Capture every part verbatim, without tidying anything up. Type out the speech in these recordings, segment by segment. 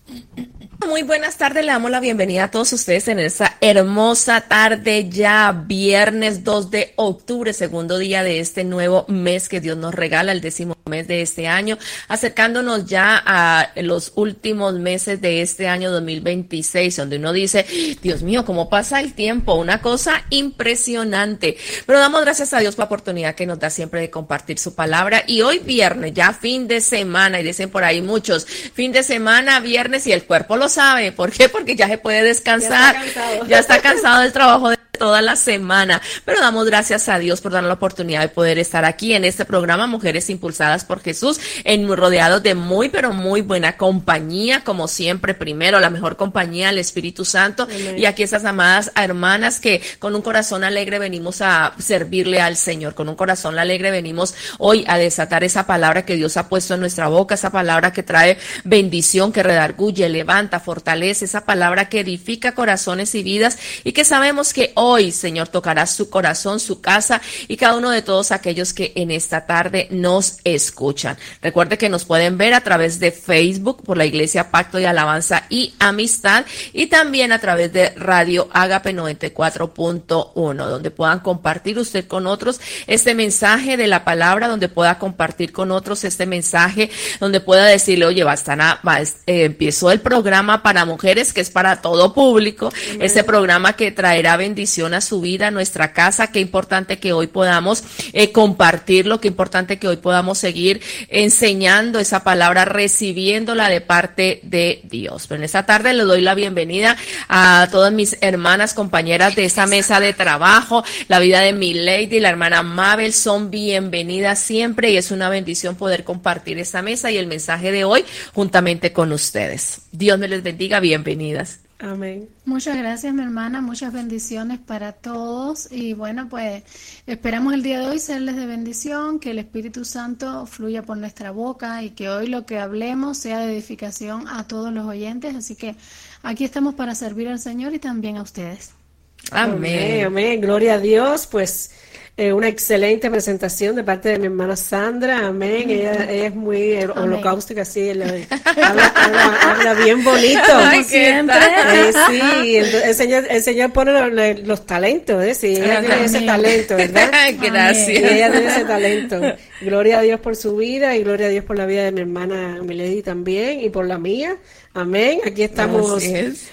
Muy buenas tardes, le damos la bienvenida a todos ustedes en esta hermosa tarde, ya viernes dos de octubre, segundo día de este nuevo mes que Dios nos regala, el décimo mes de este año, acercándonos ya a los últimos meses de este año dos mil veintiséis, donde uno dice, Dios mío, cómo pasa el tiempo, una cosa impresionante, pero damos gracias a Dios por la oportunidad que nos da siempre de compartir su palabra, y hoy viernes, ya fin de semana, y dicen por ahí muchos, fin de semana, viernes, y el cuerpo lo sabe. ¿Por qué? Porque ya se puede descansar, ya está cansado, ya está cansado del trabajo de toda la semana, pero damos gracias a Dios por darnos la oportunidad de poder estar aquí en este programa Mujeres Impulsadas por Jesús, en rodeados de muy pero muy buena compañía, como siempre. Primero, la mejor compañía, el Espíritu Santo. Amén. Y aquí estas amadas hermanas que con un corazón alegre venimos a servirle al Señor, con un corazón alegre venimos hoy a desatar esa palabra que Dios ha puesto en nuestra boca, esa palabra que trae bendición, que redarguye, levanta, fortalece, esa palabra que edifica corazones y vidas, y que sabemos que hoy Hoy, Señor, tocará su corazón, su casa y cada uno de todos aquellos que en esta tarde nos escuchan. Recuerde que nos pueden ver a través de Facebook por la Iglesia Pacto de Alabanza y Amistad, y también a través de Radio Ágape noventa y cuatro punto uno, donde puedan compartir usted con otros este mensaje de la palabra, donde pueda compartir con otros este mensaje, donde pueda decirle, oye, bastana, va, eh, empezó el programa para mujeres, que es para todo público, Amén. Ese programa que traerá bendición a su vida, a nuestra casa. Qué importante que hoy podamos eh, compartirlo, qué importante que hoy podamos seguir enseñando esa palabra, recibiéndola de parte de Dios. Pero en esta tarde le doy la bienvenida a todas mis hermanas, compañeras de esa mesa de trabajo, la vida de mi lady, la hermana Mabel, son bienvenidas siempre, y es una bendición poder compartir esta mesa y el mensaje de hoy juntamente con ustedes. Dios me les bendiga, bienvenidas. Amén. Muchas gracias, mi hermana, muchas bendiciones para todos, y bueno, pues esperamos el día de hoy serles de bendición, que el Espíritu Santo fluya por nuestra boca y que hoy lo que hablemos sea de edificación a todos los oyentes, así que aquí estamos para servir al Señor y también a ustedes. Amén, amén, amén. Gloria a Dios. Pues eh, una excelente presentación de parte de mi hermana Sandra, amén. Ella, ella es muy eh, holocaustica, así, ella, habla, habla, habla bien bonito. Como siempre. Eh, sí, entonces, el Señor, el Señor pone los, los talentos, ¿eh? Sí, ella amén. Tiene ese talento, ¿verdad? Gracias. Y ella tiene ese talento. Gloria a Dios por su vida, y gloria a Dios por la vida de mi hermana Milady también, y por la mía. Amén. Aquí estamos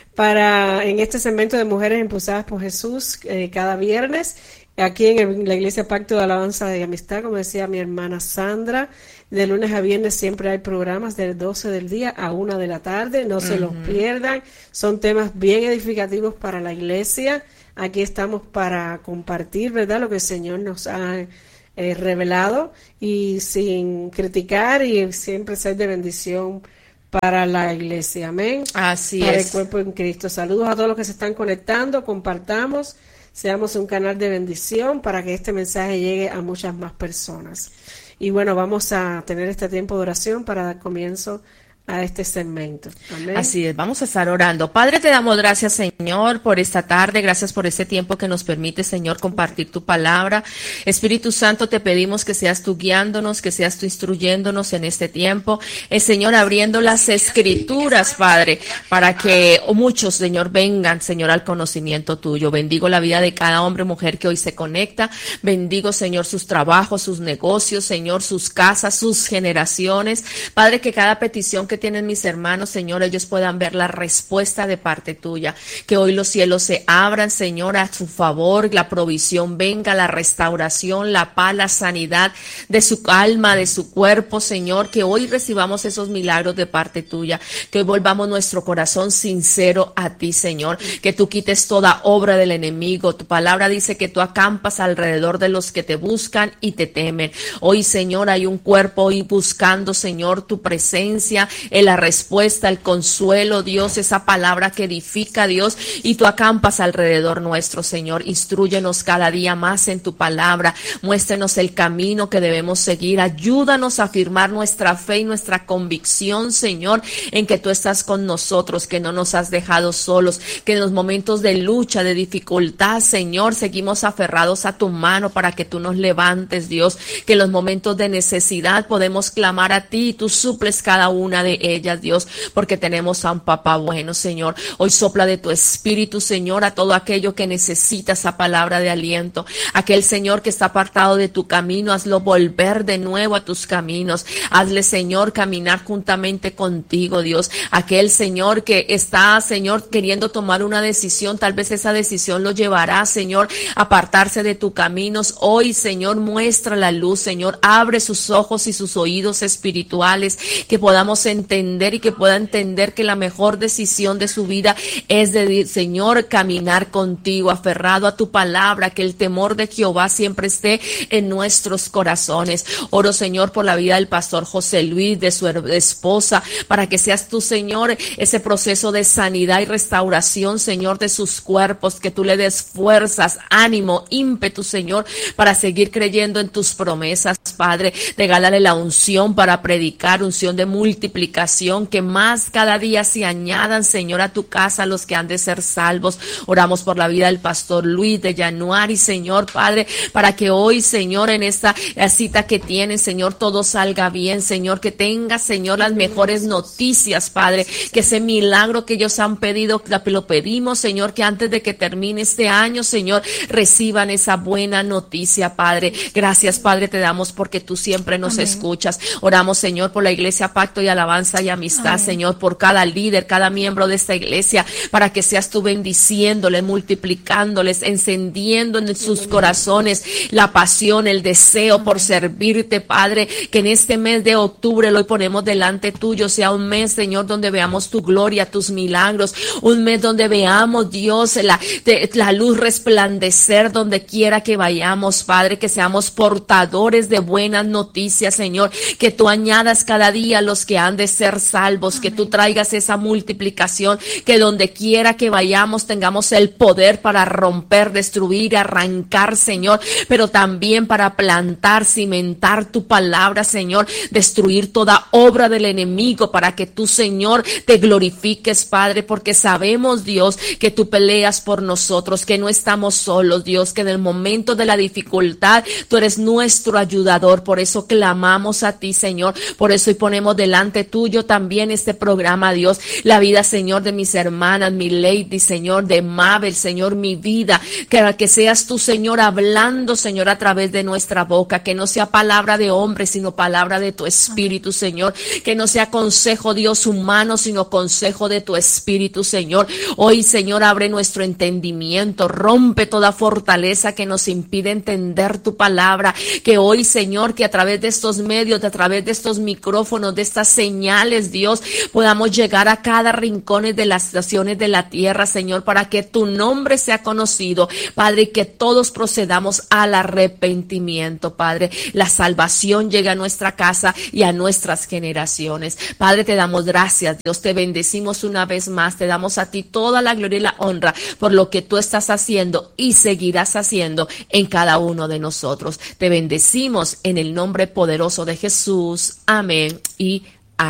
para en este segmento de Mujeres Impulsadas por Jesús, eh, cada viernes, aquí en el, la Iglesia Pacto de Alabanza y Amistad, como decía mi hermana Sandra. De lunes a viernes siempre hay programas de doce del día a una de la tarde, no se uh-huh. los pierdan, son temas bien edificativos para la iglesia. Aquí estamos para compartir, ¿verdad?, lo que el Señor nos ha eh, revelado, y sin criticar, y siempre ser de bendición para la iglesia, amén. Así para es. el cuerpo en Cristo. Saludos a todos los que se están conectando, compartamos, seamos un canal de bendición para que este mensaje llegue a muchas más personas. Y bueno, vamos a tener este tiempo de oración para dar comienzo a este segmento. Amén. Así es, vamos a estar orando. Padre, te damos gracias, Señor, por esta tarde, gracias por este tiempo que nos permite, Señor, compartir tu palabra. Espíritu Santo, te pedimos que seas tú guiándonos, que seas tú instruyéndonos en este tiempo, el Señor, abriendo las escrituras, Padre, para que muchos, Señor, vengan, Señor, al conocimiento tuyo. Bendigo la vida de cada hombre o mujer que hoy se conecta, bendigo, Señor, sus trabajos, sus negocios, Señor, sus casas, sus generaciones. Padre, que cada petición que tienen mis hermanos, Señor, ellos puedan ver la respuesta de parte tuya, que hoy los cielos se abran, Señor, a su favor, la provisión venga, la restauración, la paz, la sanidad de su alma, de su cuerpo, Señor, que hoy recibamos esos milagros de parte tuya, que hoy volvamos nuestro corazón sincero a ti, Señor, que tú quites toda obra del enemigo. Tu palabra dice que tú acampas alrededor de los que te buscan y te temen. Hoy, Señor, hay un cuerpo hoy buscando, Señor, tu presencia, en la respuesta, el consuelo, Dios, esa palabra que edifica, Dios, y tú acampas alrededor nuestro, Señor. Instrúyenos cada día más en tu palabra, muéstrenos el camino que debemos seguir, ayúdanos a afirmar nuestra fe y nuestra convicción, Señor, en que tú estás con nosotros, que no nos has dejado solos, que en los momentos de lucha, de dificultad, Señor, seguimos aferrados a tu mano para que tú nos levantes, Dios, que en los momentos de necesidad podemos clamar a ti y tú suples cada una de de ellas, Dios, porque tenemos a un papá bueno, Señor. Hoy sopla de tu espíritu, Señor, a todo aquello que necesita esa palabra de aliento. Aquel Señor que está apartado de tu camino, hazlo volver de nuevo a tus caminos. Hazle, Señor, caminar juntamente contigo, Dios. Aquel Señor que está, Señor, queriendo tomar una decisión, tal vez esa decisión lo llevará, Señor, a apartarse de tus caminos. Hoy, Señor, muestra la luz, Señor, abre sus ojos y sus oídos espirituales, que podamos entender y que pueda entender que la mejor decisión de su vida es de, Señor, caminar contigo, aferrado a tu palabra, que el temor de Jehová siempre esté en nuestros corazones. Oro, Señor, por la vida del pastor José Luis, de su esposa, para que seas tú, Señor, ese proceso de sanidad y restauración, Señor, de sus cuerpos, que tú le des fuerzas, ánimo, ímpetu, Señor, para seguir creyendo en tus promesas, Padre. Regálale la unción para predicar, unción de multiplicación, que más cada día se añadan, Señor, a tu casa los que han de ser salvos. Oramos por la vida del pastor Luis de Januari, Señor, Padre, para que hoy, Señor, en esta cita que tienen, Señor, todo salga bien, Señor, que tenga, Señor, las mejores noticias, Padre, que ese milagro que ellos han pedido, lo pedimos, Señor, que antes de que termine este año, Señor, reciban esa buena noticia, Padre. Gracias, Padre, te damos porque tú siempre nos Amén. Escuchas. Oramos, Señor, por la iglesia Pacto y Alabanza y Amistad, Amén. Señor, por cada líder, cada miembro de esta iglesia, para que seas tú bendiciéndoles, multiplicándoles, encendiendo en sus Amén. Corazones la pasión, el deseo Amén. Por servirte, Padre, que en este mes de octubre lo ponemos delante tuyo, sea un mes, Señor, donde veamos tu gloria, tus milagros, un mes donde veamos, Dios, la, de, la luz resplandecer donde quiera que vayamos, Padre, que seamos portadores de buenas noticias, Señor, que tú añadas cada día a los que han de ser salvos, Amén. Que tú traigas esa multiplicación, que donde quiera que vayamos tengamos el poder para romper, destruir, arrancar, Señor, pero también para plantar, cimentar tu palabra, Señor, destruir toda obra del enemigo, para que tú, Señor, te glorifiques, Padre, porque sabemos, Dios, que tú peleas por nosotros, que no estamos solos, Dios, que en el momento de la dificultad tú eres nuestro ayudador. Por eso clamamos a ti, Señor, por eso y ponemos delante tuyo también este programa, Dios, la vida, Señor, de mis hermanas, mi Lady, Señor, de Mabel, Señor, mi vida, que, que seas tú, Señor, hablando, Señor, a través de nuestra boca, que no sea palabra de hombre, sino palabra de tu Espíritu, Señor, que no sea consejo, Dios, humano, sino consejo de tu Espíritu, Señor. Hoy, Señor, abre nuestro entendimiento, rompe toda fortaleza que nos impide entender tu palabra, que hoy, Señor, que a través de estos medios, a través de estos micrófonos, de estas señales, Dios, podamos llegar a cada rincón de las naciones de la tierra, Señor, para que tu nombre sea conocido, Padre, y que todos procedamos al arrepentimiento, Padre. La salvación llega a nuestra casa y a nuestras generaciones. Padre, te damos gracias, Dios, te bendecimos una vez más, te damos a ti toda la gloria y la honra por lo que tú estás haciendo y seguirás haciendo en cada uno de nosotros. Te bendecimos en el nombre poderoso de Jesús. Amén y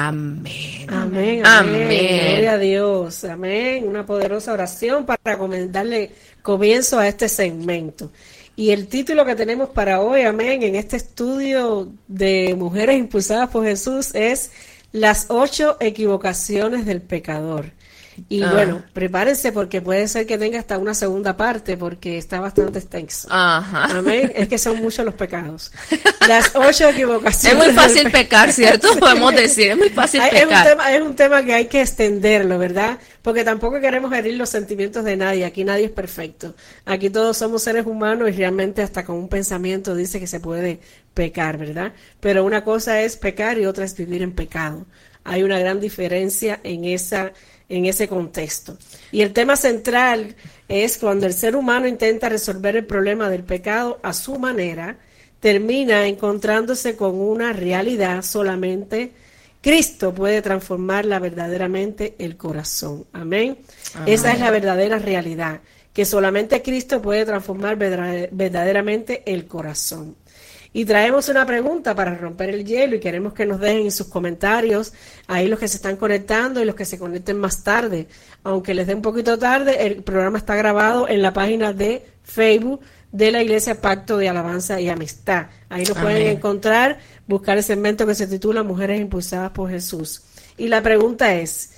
amén. Amén, amén. Amén. Gloria a Dios. Amén. Una poderosa oración para darle comienzo a este segmento. Y el título que tenemos para hoy, amén, en este estudio de Mujeres Impulsadas por Jesús es Las ocho equivocaciones del pecador. Y ah. bueno, prepárense porque puede ser que tenga hasta una segunda parte porque está bastante extenso. Ajá. Amén. Es que son muchos los pecados. Las ocho equivocaciones. Es muy fácil pecar, ¿cierto? Podemos decir, es muy fácil es pecar. Un tema, es un tema que hay que extenderlo, ¿verdad? Porque tampoco queremos herir los sentimientos de nadie. Aquí nadie es perfecto. Aquí todos somos seres humanos y realmente hasta con un pensamiento dice que se puede pecar, ¿verdad? Pero una cosa es pecar y otra es vivir en pecado. Hay una gran diferencia en esa en ese contexto. Y el tema central es cuando el ser humano intenta resolver el problema del pecado a su manera, termina encontrándose con una realidad. Solamente Cristo puede transformarla verdaderamente el corazón. Amén. Amén. Esa es la verdadera realidad, que solamente Cristo puede transformar verdaderamente el corazón. Y traemos una pregunta para romper el hielo y queremos que nos dejen en sus comentarios, ahí los que se están conectando y los que se conecten más tarde. Aunque les dé un poquito tarde, el programa está grabado en la página de Facebook de la Iglesia Pacto de Alabanza y Amistad. Ahí lo pueden encontrar, buscar el segmento que se titula Mujeres Impulsadas por Jesús. Y la pregunta es,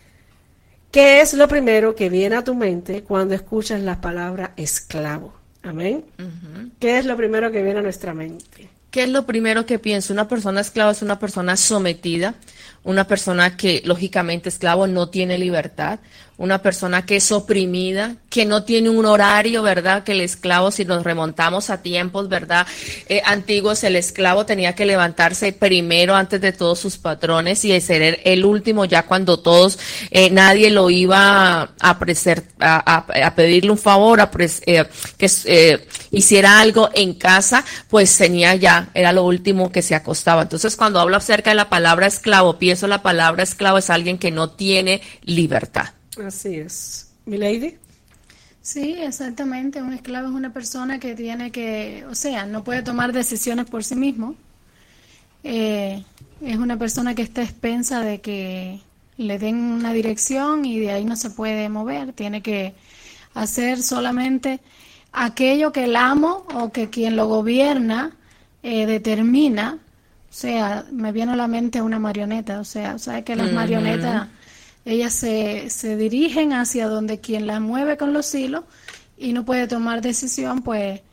¿qué es lo primero que viene a tu mente cuando escuchas la palabra esclavo? Amén. Uh-huh. ¿Qué es lo primero que viene a nuestra mente? ¿Qué es lo primero que pienso? Una persona esclava es una persona sometida, una persona que lógicamente esclavo no tiene libertad, una persona que es oprimida, que no tiene un horario, ¿verdad? Que el esclavo, si nos remontamos a tiempos, ¿verdad? Eh, antiguos, el esclavo tenía que levantarse primero antes de todos sus patrones y ser el último ya cuando todos, eh, nadie lo iba a, preser, a, a, a pedirle un favor, a pres, eh, que eh, hiciera algo en casa, pues tenía ya, era lo último que se acostaba. Entonces, cuando hablo acerca de la palabra esclavo, pienso la palabra esclavo es alguien que no tiene libertad. Así es. ¿Milady? Sí, exactamente. Un esclavo es una persona que tiene que, o sea, no puede tomar decisiones por sí mismo. Eh, es una persona que está expensa de que le den una dirección y de ahí no se puede mover. Tiene que hacer solamente aquello que el amo o que quien lo gobierna eh, determina. O sea, me viene a la mente una marioneta. O sea, ¿sabes que las uh-huh. marionetas... ellas se, se dirigen hacia donde quien las mueve con los hilos y no puede tomar decisión? Pues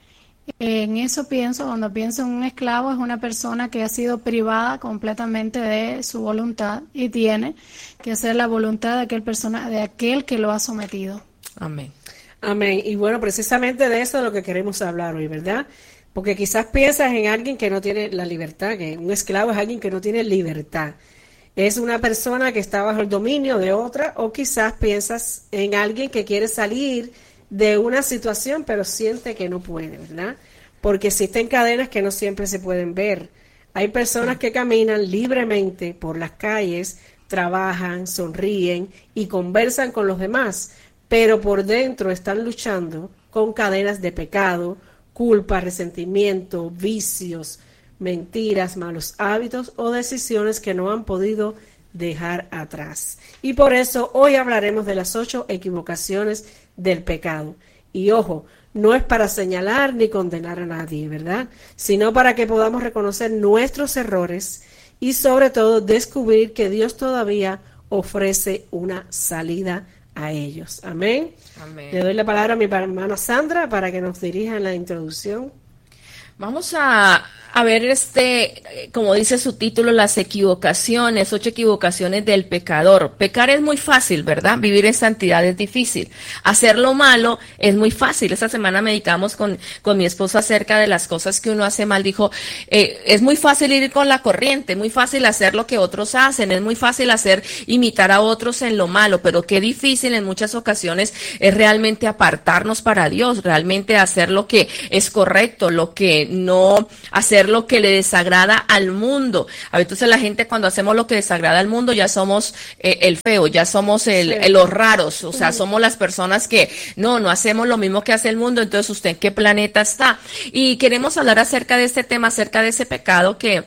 en eso pienso, cuando pienso en un esclavo, es una persona que ha sido privada completamente de su voluntad y tiene que hacer la voluntad de aquel persona, de aquel que lo ha sometido. Amén. Amén. Y bueno, precisamente de eso es lo que queremos hablar hoy, ¿verdad? Porque quizás piensas en alguien que no tiene la libertad, que un esclavo es alguien que no tiene libertad. Es una persona que está bajo el dominio de otra, o quizás piensas en alguien que quiere salir de una situación pero siente que no puede, ¿verdad? Porque existen cadenas que no siempre se pueden ver. Hay personas que caminan libremente por las calles, trabajan, sonríen y conversan con los demás, pero por dentro están luchando con cadenas de pecado, culpa, resentimiento, vicios, mentiras, malos hábitos o decisiones que no han podido dejar atrás. Y por eso hoy hablaremos de las ocho equivocaciones del pecado. Y ojo, no es para señalar ni condenar a nadie, ¿verdad? Sino para que podamos reconocer nuestros errores y sobre todo descubrir que Dios todavía ofrece una salida a ellos. Amén. Amén. Le doy la palabra a mi hermana Sandra para que nos dirija en la introducción. Vamos a, a ver este, como dice su título, las equivocaciones, ocho equivocaciones del pecador. Pecar es muy fácil, ¿verdad? Vivir en santidad es difícil. Hacer lo malo es muy fácil. Esta semana meditamos con, con mi esposa acerca de las cosas que uno hace mal. Dijo, eh, es muy fácil ir con la corriente, es muy fácil hacer lo que otros hacen, es muy fácil hacer, imitar a otros en lo malo, pero qué difícil en muchas ocasiones es realmente apartarnos para Dios, realmente hacer lo que es correcto, lo que no hacer lo que le desagrada al mundo. A veces la gente cuando hacemos lo que desagrada al mundo ya somos eh, el feo, ya somos el, sí. el, los raros, o sea, somos las personas que no, no hacemos lo mismo que hace el mundo. Entonces, ¿usted en qué planeta está? Y queremos hablar acerca de este tema, acerca de ese pecado que,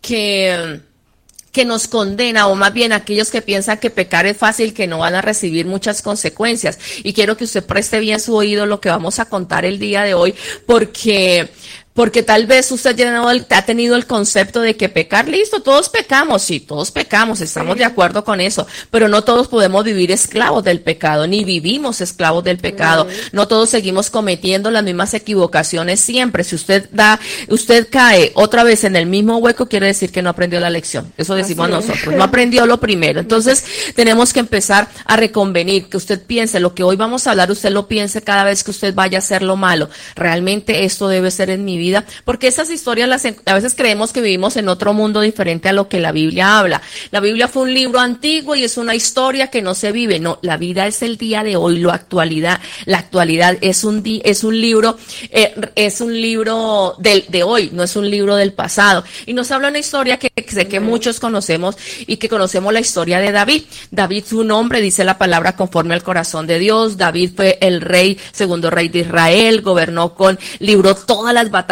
que, que nos condena, o más bien aquellos que piensan que pecar es fácil, que no van a recibir muchas consecuencias. Y quiero que usted preste bien su oído lo que vamos a contar el día de hoy, porque Porque tal vez usted ya ha tenido el concepto de que pecar, listo, todos pecamos, sí, todos pecamos, estamos sí. de acuerdo con eso, pero no todos podemos vivir esclavos del pecado, ni vivimos esclavos del pecado, sí. no todos seguimos cometiendo las mismas equivocaciones siempre. Si usted da, usted cae otra vez en el mismo hueco, quiere decir que no aprendió la lección, eso decimos Así nosotros, es. no aprendió lo primero. Entonces tenemos que empezar a reconvenir, que usted piense, lo que hoy vamos a hablar, usted lo piense cada vez que usted vaya a hacer lo malo, realmente esto debe ser en mi vida. Porque esas historias las a veces creemos que vivimos en otro mundo diferente a lo que la Biblia habla. La Biblia fue un libro antiguo y es una historia que no se vive. No, la vida es el día de hoy, la actualidad. La actualidad es un di, es un libro, eh, es un libro del, de hoy, no es un libro del pasado. Y nos habla una historia que sé que muchos conocemos y que conocemos la historia de David. David, su nombre, dice la palabra conforme al corazón de Dios. David fue el rey, segundo rey de Israel, gobernó con, libró todas las batallas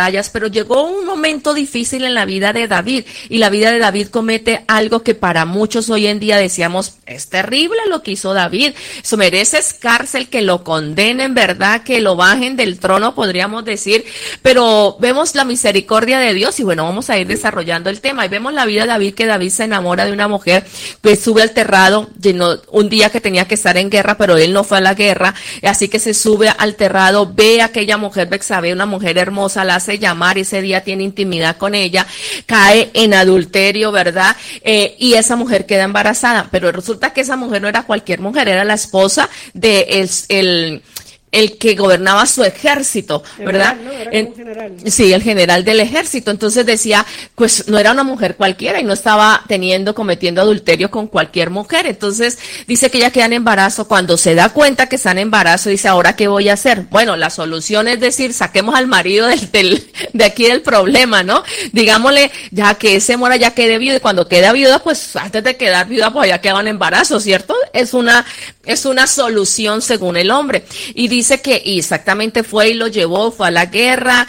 batallas, pero llegó un momento difícil en la vida de David, y la vida de David comete algo que para muchos hoy en día decíamos, es terrible lo que hizo David, eso merece cárcel, que lo condenen, ¿verdad? Que lo bajen del trono, podríamos decir, pero vemos la misericordia de Dios, y bueno, vamos a ir desarrollando el tema, y vemos la vida de David, que David se enamora de una mujer, que sube al terrado, llenó un día que tenía que estar en guerra, pero él no fue a la guerra, así que se sube al terrado, ve a aquella mujer Betsabé, una mujer hermosa, la hace llamar, ese día tiene intimidad con ella, cae en adulterio, ¿verdad? Eh, y esa mujer queda embarazada, pero resulta que esa mujer no era cualquier mujer, era la esposa de el, el el que gobernaba su ejército, ¿verdad? ¿No? Era en, como general. Sí, el general del ejército. Entonces decía, pues no era una mujer cualquiera y no estaba teniendo, cometiendo adulterio con cualquier mujer. Entonces dice que ella queda en embarazo. Cuando se da cuenta que está en embarazo, dice, ¿ahora qué voy a hacer? Bueno, la solución es decir, saquemos al marido del, del, de aquí del problema, ¿no? Digámosle, ya que se muera, ya quede viuda. Y cuando queda viuda, pues antes de quedar viuda, pues ya queda en embarazo, ¿cierto? Es una, es una solución según el hombre. Y dice Dice que exactamente fue y lo llevó, fue a la guerra,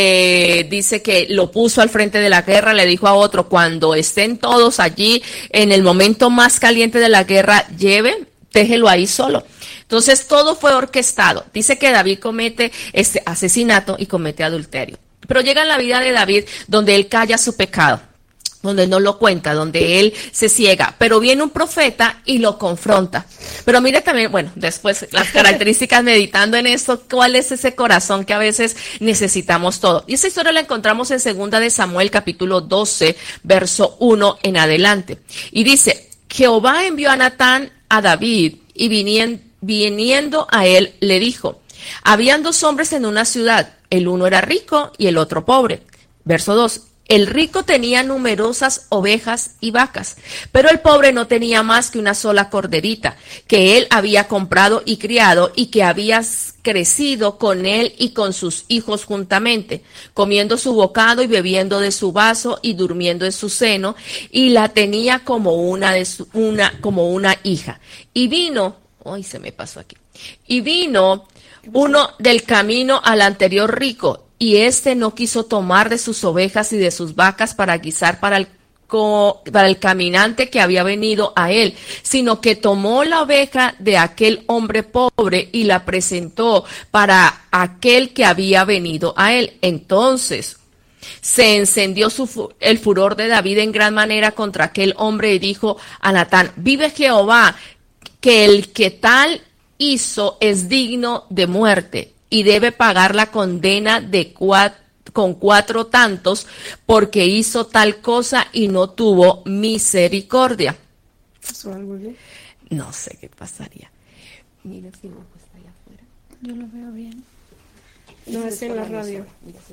eh, dice que lo puso al frente de la guerra, le dijo a otro, cuando estén todos allí en el momento más caliente de la guerra, lleve, déjelo ahí solo. Entonces todo fue orquestado. Dice que David comete este asesinato y comete adulterio. Pero llega en la vida de David donde él calla su pecado, donde no lo cuenta, donde él se ciega, pero viene un profeta y lo confronta. Pero mire también, bueno, después las características meditando en esto, cuál es ese corazón que a veces necesitamos todo. Y esa historia la encontramos en segunda de Samuel, capítulo doce, verso uno en adelante. Y dice, Jehová envió a Natán a David, y viniendo, viniendo a él le dijo, habían dos hombres en una ciudad, el uno era rico y el otro pobre. Verso dos. El rico tenía numerosas ovejas y vacas, pero el pobre no tenía más que una sola corderita, que él había comprado y criado y que había crecido con él y con sus hijos juntamente, comiendo su bocado y bebiendo de su vaso y durmiendo en su seno, y la tenía como una de su, una como una hija. Y vino, ay, se me pasó aquí. Y vino uno del camino al anterior rico, y éste no quiso tomar de sus ovejas y de sus vacas para guisar para el, co, para el caminante que había venido a él, sino que tomó la oveja de aquel hombre pobre y la presentó para aquel que había venido a él. Entonces se encendió su, el furor de David en gran manera contra aquel hombre y dijo a Natán, vive Jehová, que el que tal hizo es digno de muerte, y debe pagar la condena de cuatro, con cuatro tantos, porque hizo tal cosa y no tuvo misericordia. ¿Pasó algo bien? No sé qué pasaría. Mira si no está allá afuera. Yo lo veo bien. No, es en la radio.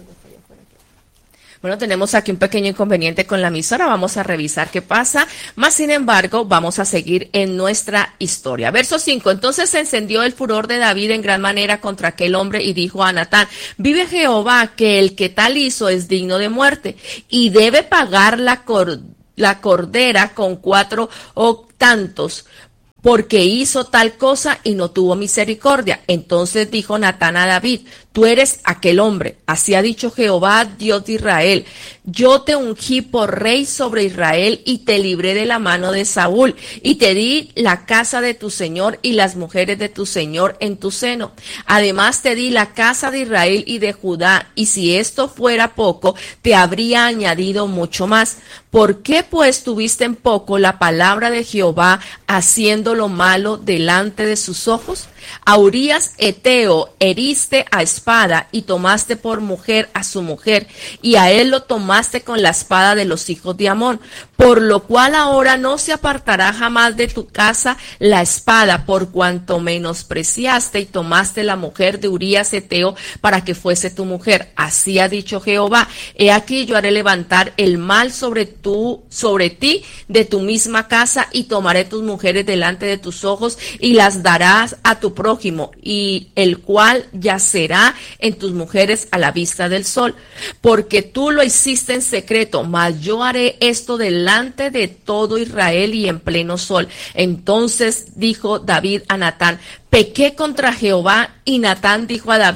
Bueno, tenemos aquí un pequeño inconveniente con la emisora, vamos a revisar qué pasa, más sin embargo, vamos a seguir en nuestra historia. Verso cinco, entonces se encendió el furor de David en gran manera contra aquel hombre y dijo a Natán, vive Jehová, que el que tal hizo es digno de muerte, y debe pagar la, cor la cordera con cuatro tantos, porque hizo tal cosa y no tuvo misericordia. Entonces dijo Natán a David, tú eres aquel hombre, así ha dicho Jehová, Dios de Israel, yo te ungí por rey sobre Israel y te libré de la mano de Saúl y te di la casa de tu señor y las mujeres de tu señor en tu seno. Además te di la casa de Israel y de Judá, y si esto fuera poco, te habría añadido mucho más. ¿Por qué pues tuviste en poco la palabra de Jehová haciendo lo malo delante de sus ojos? A Urías Eteo heriste a espada y tomaste por mujer a su mujer, y a él lo tomaste con la espada de los hijos de Amón, por lo cual ahora no se apartará jamás de tu casa la espada, por cuanto menospreciaste y tomaste la mujer de Urías Eteo para que fuese tu mujer. Así ha dicho Jehová, he aquí yo haré levantar el mal sobre tu, sobre ti de tu misma casa, y tomaré tus mujeres delante de tus ojos y las darás a tu prójimo, y el cual yacerá en tus mujeres a la vista del sol, porque tú lo hiciste en secreto, mas yo haré esto delante de todo Israel y en pleno sol. Entonces dijo David a Natán, pequé contra Jehová, y Natán dijo a David,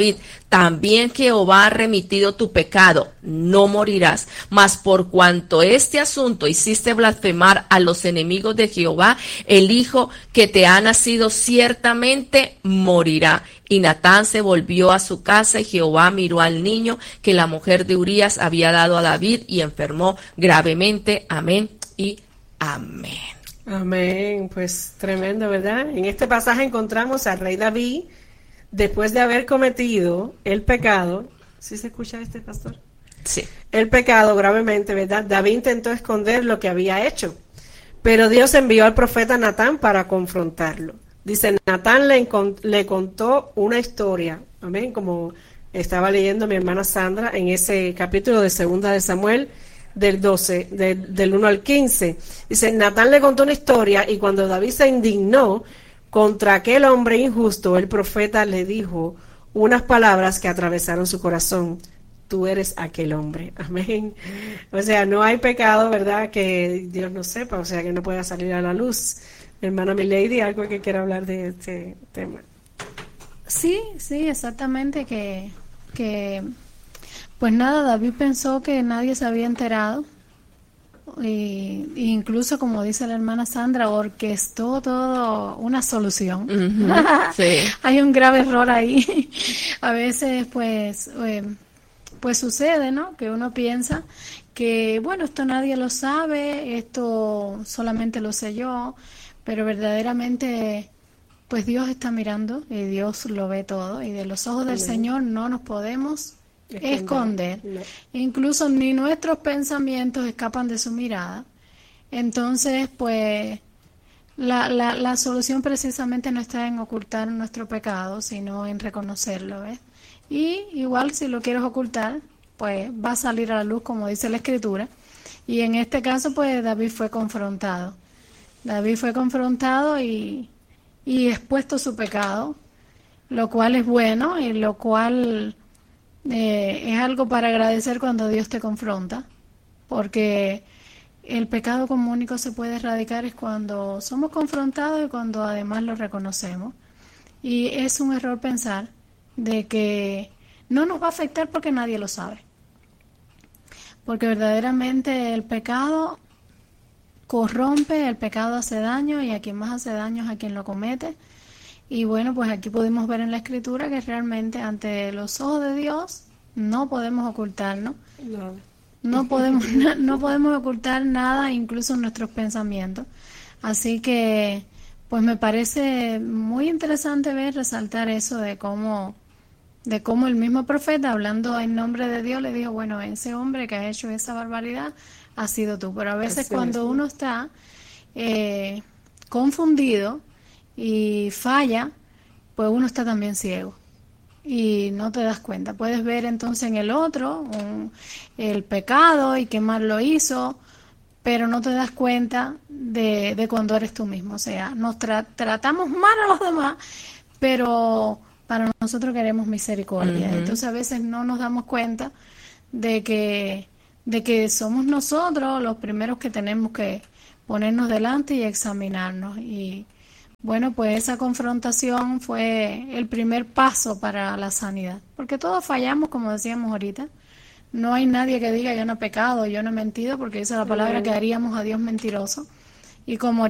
también Jehová ha remitido tu pecado, no morirás. Mas por cuanto este asunto hiciste blasfemar a los enemigos de Jehová, el hijo que te ha nacido ciertamente morirá. Y Natán se volvió a su casa, y Jehová miró al niño que la mujer de Urías había dado a David, y enfermó gravemente. Amén y amén. Amén, pues tremendo, ¿verdad? En este pasaje encontramos al rey David, después de haber cometido el pecado. ¿Sí se escucha este, pastor? Sí. El pecado gravemente, ¿verdad? David intentó esconder lo que había hecho, pero Dios envió al profeta Natán para confrontarlo. Dice, Natán le, le contó una historia, amén, como estaba leyendo mi hermana Sandra en ese capítulo de Segunda de Samuel, del doce, de, del uno al quince. Dice, Natán le contó una historia, y cuando David se indignó contra aquel hombre injusto, el profeta le dijo unas palabras que atravesaron su corazón: tú eres aquel hombre. Amén. O sea, no hay pecado, ¿verdad?, que Dios no sepa, o sea, que no pueda salir a la luz. Hermana Milady, algo que quiera hablar de este tema. Sí, sí, exactamente, que, que pues nada, David pensó que nadie se había enterado, y, y incluso, como dice la hermana Sandra, orquestó todo una solución. Uh-huh. Sí. Hay un grave error ahí. A veces, pues, eh, pues sucede, ¿no?, que uno piensa que, bueno, esto nadie lo sabe, esto solamente lo sé yo, pero verdaderamente, pues Dios está mirando y Dios lo ve todo, y de los ojos del Señor no nos podemos esconder, esconder. No. Incluso ni nuestros pensamientos escapan de su mirada. Entonces, pues la, la, la solución precisamente no está en ocultar nuestro pecado, sino en reconocerlo, ¿ves? Y igual, si lo quieres ocultar, pues va a salir a la luz, como dice la Escritura. Y en este caso, pues David fue confrontado. David fue confrontado y, y expuesto su pecado, lo cual es bueno, y lo cual eh, es algo para agradecer cuando Dios te confronta, porque el pecado como único se puede erradicar es cuando somos confrontados y cuando además lo reconocemos. Y es un error pensar de que no nos va a afectar porque nadie lo sabe, porque verdaderamente el pecado corrompe, el pecado hace daño, y a quien más hace daño es a quien lo comete. Y bueno, pues aquí podemos ver en la Escritura que realmente ante los ojos de Dios no podemos ocultarnos, no, no podemos no podemos ocultar nada, incluso nuestros pensamientos. Así que pues me parece muy interesante ver, resaltar eso de cómo de cómo el mismo profeta, hablando en nombre de Dios, le dijo, bueno, ese hombre que ha hecho esa barbaridad ha sido tú. Pero a veces Así cuando es. uno está eh, confundido y falla, pues uno está también ciego y no te das cuenta. Puedes ver entonces en el otro un, el pecado y qué mal lo hizo, pero no te das cuenta de, de cuando eres tú mismo. O sea, nos tra- tratamos mal a los demás, pero para nosotros queremos misericordia. Uh-huh. Entonces a veces no nos damos cuenta de que de que somos nosotros los primeros que tenemos que ponernos delante y examinarnos. Y bueno, pues esa confrontación fue el primer paso para la sanidad, porque todos fallamos, como decíamos ahorita. No hay nadie que diga yo no he pecado, yo no he mentido, porque esa es la palabra que haríamos a Dios mentiroso. Y como